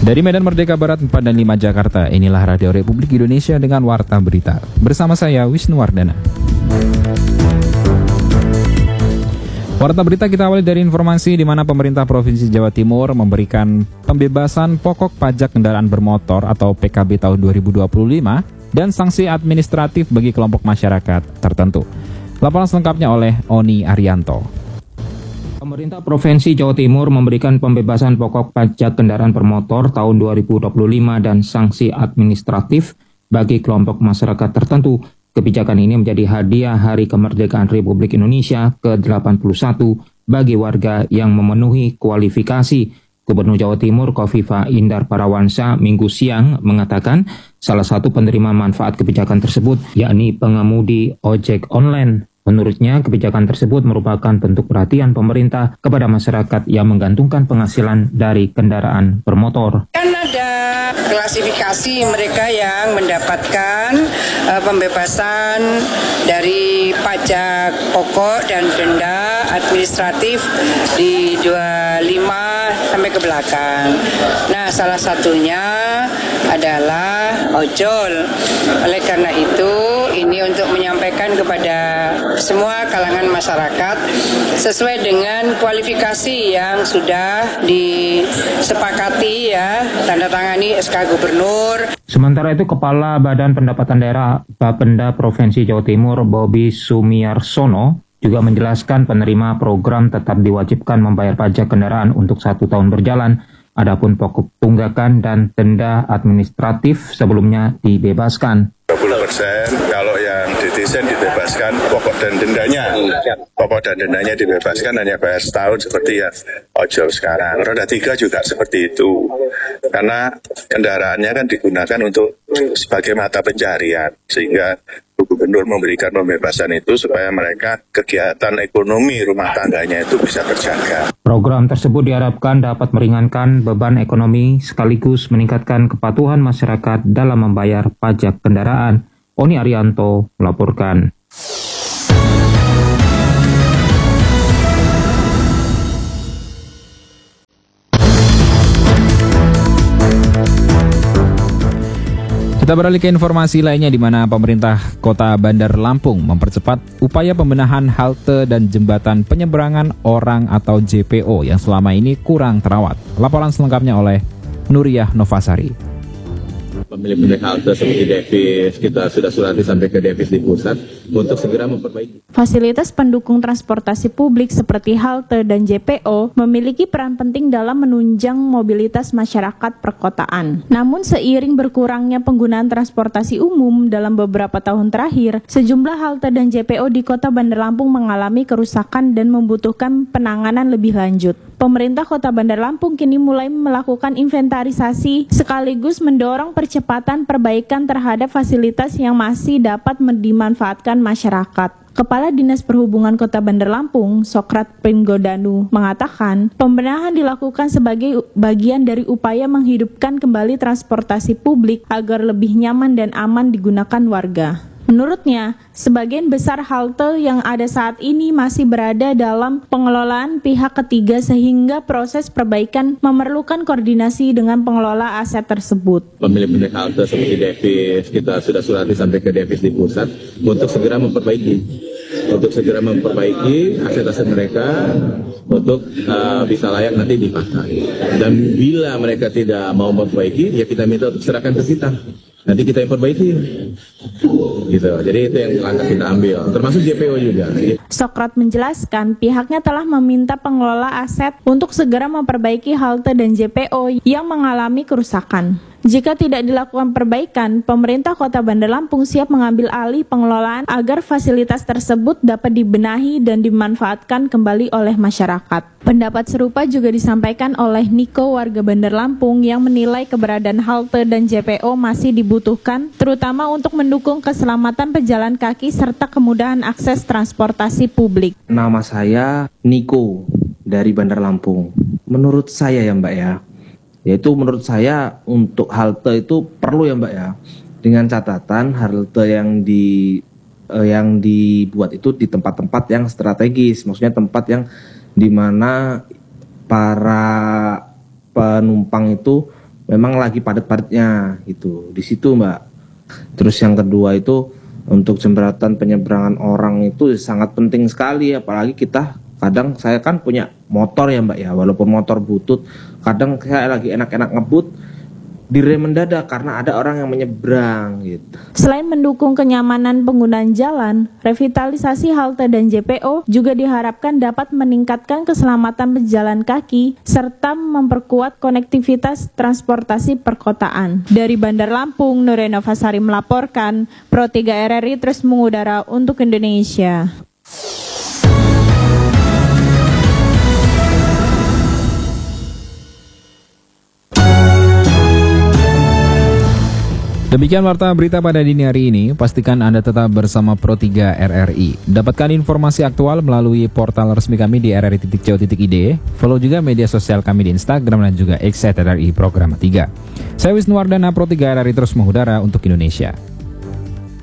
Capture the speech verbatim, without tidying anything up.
Dari Medan Merdeka Barat empat dan lima Jakarta, inilah Radio Republik Indonesia dengan Warta Berita. Bersama saya, Wisnu Wardana. Warta Berita kita awali dari informasi di mana pemerintah Provinsi Jawa Timur memberikan pembebasan pokok pajak kendaraan bermotor atau P K B tahun dua ribu dua puluh lima dan sanksi administratif bagi kelompok masyarakat tertentu. Laporan selengkapnya oleh Oni Arianto. Pemerintah Provinsi Jawa Timur memberikan pembebasan pokok pajak kendaraan bermotor tahun dua ribu dua puluh lima dan sanksi administratif bagi kelompok masyarakat tertentu. Kebijakan ini menjadi hadiah Hari Kemerdekaan Republik Indonesia ke delapan puluh satu bagi warga yang memenuhi kualifikasi. Gubernur Jawa Timur Kofifa Indar Parawansa Minggu siang mengatakan salah satu penerima manfaat kebijakan tersebut yakni pengemudi ojek online. Menurutnya, kebijakan tersebut merupakan bentuk perhatian pemerintah kepada masyarakat yang menggantungkan penghasilan dari kendaraan bermotor. Kan ada klasifikasi mereka yang mendapatkan uh, pembebasan dari pajak pokok dan denda administratif di dua puluh lima sampai ke belakang. Nah, salah satunya adalah ojol. Oleh karena itu, ini untuk menyampaikan kepada semua kalangan masyarakat sesuai dengan kualifikasi yang sudah disepakati ya, tanda tangani S K Gubernur. Sementara itu Kepala Badan Pendapatan Daerah Bapenda Provinsi Jawa Timur Bobi Sumiarsono juga menjelaskan penerima program tetap diwajibkan membayar pajak kendaraan untuk satu tahun berjalan. Adapun pokok tunggakan dan denda administratif sebelumnya dibebaskan. dua puluh persen kalau yang netizen dibebaskan pokok dan dendanya. Pokok dan dendanya dibebaskan hanya bayar setahun seperti ya ojol sekarang. Roda tiga juga seperti itu. Karena kendaraannya kan digunakan untuk sebagai mata pencarian. Sehingga Gubernur memberikan pembebasan itu supaya mereka kegiatan ekonomi rumah tangganya itu bisa terjaga. Program tersebut diharapkan dapat meringankan beban ekonomi sekaligus meningkatkan kepatuhan masyarakat dalam membayar pajak kendaraan. Oni Arianto melaporkan. Kita beralih ke informasi lainnya di mana pemerintah Kota Bandar Lampung mempercepat upaya pembenahan halte dan jembatan penyeberangan orang atau J P O yang selama ini kurang terawat. Laporan selengkapnya oleh Nuriyah Novasari. Pemilik-pemilik halte seperti Devis, kita sudah surati sampai ke Devis di pusat untuk segera memperbaiki. Fasilitas pendukung transportasi publik seperti halte dan J P O memiliki peran penting dalam menunjang mobilitas masyarakat perkotaan. Namun seiring berkurangnya penggunaan transportasi umum dalam beberapa tahun terakhir, sejumlah halte dan J P O di Kota Bandar Lampung mengalami kerusakan dan membutuhkan penanganan lebih lanjut. Pemerintah Kota Bandar Lampung kini mulai melakukan inventarisasi sekaligus mendorong percepatan perbaikan terhadap fasilitas yang masih dapat dimanfaatkan masyarakat. Kepala Dinas Perhubungan Kota Bandar Lampung, Sokrat Pringgodanu, mengatakan pembenahan dilakukan sebagai bagian dari upaya menghidupkan kembali transportasi publik agar lebih nyaman dan aman digunakan warga. Menurutnya, sebagian besar halte yang ada saat ini masih berada dalam pengelolaan pihak ketiga sehingga proses perbaikan memerlukan koordinasi dengan pengelola aset tersebut. Pemilik-pemilik halte seperti Devis, kita sudah surati sampai ke Devis di pusat untuk segera memperbaiki. Untuk segera memperbaiki aset-aset mereka untuk uh, bisa layak nanti dipakai. Dan bila mereka tidak mau memperbaiki, ya kita minta untuk serahkan ke kita. Nanti kita yang perbaiki, gitu. Jadi itu yang langkah kita ambil, termasuk J P O juga. Sokrat menjelaskan pihaknya telah meminta pengelola aset untuk segera memperbaiki halte dan J P O yang mengalami kerusakan. Jika tidak dilakukan perbaikan, pemerintah Kota Bandar Lampung siap mengambil alih pengelolaan agar fasilitas tersebut dapat dibenahi dan dimanfaatkan kembali oleh masyarakat. Pendapat serupa juga disampaikan oleh Niko warga Bandar Lampung yang menilai keberadaan halte dan J P O masih dibutuhkan, terutama untuk mendukung keselamatan pejalan kaki serta kemudahan akses transportasi publik. Nama saya Niko dari Bandar Lampung. Menurut saya ya Mbak ya, yaitu menurut saya untuk halte itu perlu ya Mbak ya, dengan catatan halte yang di eh, yang dibuat itu di tempat-tempat yang strategis, maksudnya tempat yang dimana para penumpang itu memang lagi padat-padatnya gitu di situ Mbak. Terus yang kedua itu untuk jembatan penyeberangan orang itu sangat penting sekali, apalagi kita kadang saya kan punya motor ya Mbak ya, walaupun motor butut, kadang saya lagi enak-enak ngebut direm mendadak karena ada orang yang menyeberang gitu. Selain mendukung kenyamanan penggunaan jalan, revitalisasi halte dan J P O juga diharapkan dapat meningkatkan keselamatan pejalan kaki serta memperkuat konektivitas transportasi perkotaan. Dari Bandar Lampung, Nur Renovasari melaporkan, Pro tiga R R I terus mengudara untuk Indonesia. Demikian warta berita pada dini hari ini. Pastikan Anda tetap bersama Pro tiga R R I. Dapatkan informasi aktual melalui portal resmi kami di r r i titik co titik i d. Follow juga media sosial kami di Instagram dan juga X at R R I Program tiga. Saya Wisnuwardana, Pro tiga R R I terus mengudara untuk Indonesia.